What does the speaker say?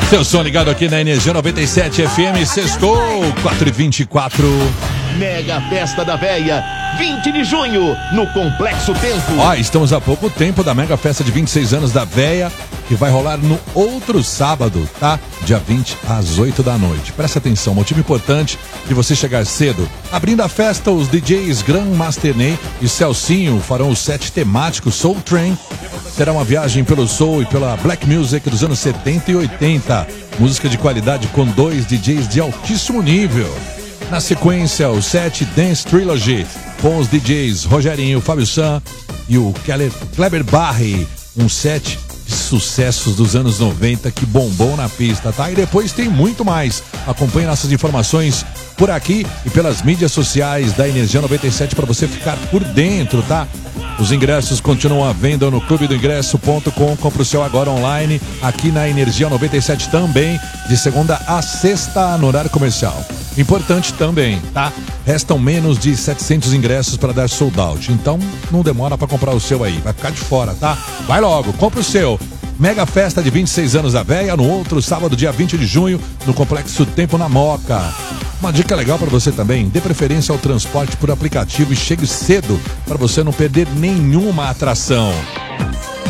Seu som ligado aqui na Energia 97 FM, sextou, 4h24. Mega Festa da Véia, 20 de junho, no Complexo Tempo. Estamos há pouco tempo da Mega Festa de 26 anos da Véia, que vai rolar no outro sábado, tá? Dia 20, às 8 da noite. Presta atenção, motivo importante de você chegar cedo. Abrindo a festa, os DJs Grandmaster Ney e Celcinho farão o set temático Soul Train. Será uma viagem pelo soul e pela black music dos anos 70 e 80. Música de qualidade com 2 DJs de altíssimo nível. Na sequência, o set Dance Trilogy, com os DJs Rogerinho, Fábio San e o Kleber Barri. Um set de sucessos dos anos 90 que bombou na pista, tá? E depois tem muito mais. Acompanhe nossas informações por aqui e pelas mídias sociais da Energia 97 para você ficar por dentro, tá? Os ingressos continuam à venda no clubedoingresso.com. Compre o seu agora online, aqui na Energia 97 também, de segunda a sexta no horário comercial. Importante também, tá? Restam menos de 700 ingressos para dar sold out. Então, não demora para comprar o seu aí. Vai ficar de fora, tá? Vai logo, compre o seu. Mega Festa de 26 anos da Véia, no outro sábado, dia 20 de junho, no Complexo Tempo na Moca. Uma dica legal para você também, dê preferência ao transporte por aplicativo e chegue cedo para você não perder nenhuma atração.